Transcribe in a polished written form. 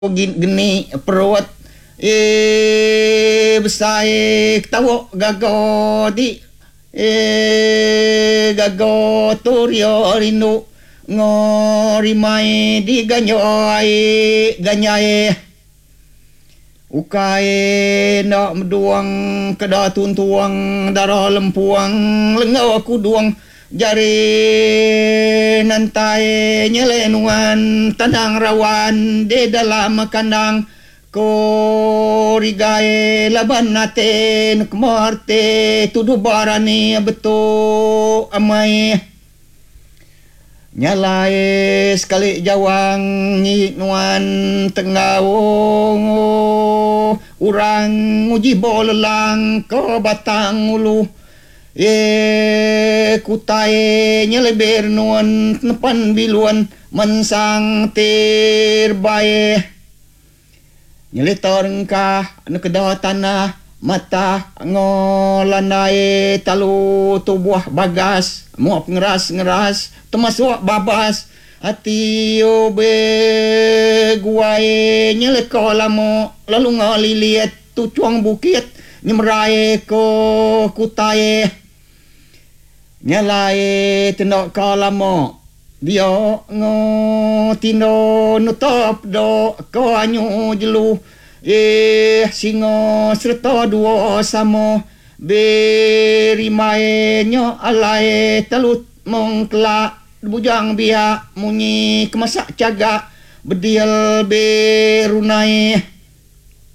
geni perut besar ketawa gago di gago turio rindu ngorimai di ganyai ukai nak meduang kada tuntuang darah lempuang lengau aku duang jari nantai nyelenuan tanang rawan di dalam kandang ko rigae laban nate kemarte tuduh barani betul amai nyalai sekali jawang nuan tengawong urang uji bolelang ke batang ulu kutai nyeleber nuan nepan biluan mensang terbae nyeletor engkah nekedah tanah mata ngolanai talu tubuh bagas muap ngeras termasuk babas hati obe guai nyelekolamo lalu ngaliliat tucuang bukit nyemrai ko kutai nyalai tendok kalamo dia ngotino nutop do ko anyu jelu singo serta dua samo berimae nyo alai telut mongkla bujang biak munyi kemasak cagak bedil berunai